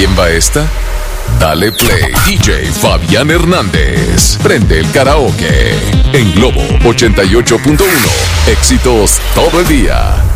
quién va esta? Dale play, DJ Fabián Hernández. Prende el karaoke en Globo 88.1. Éxitos todo el día.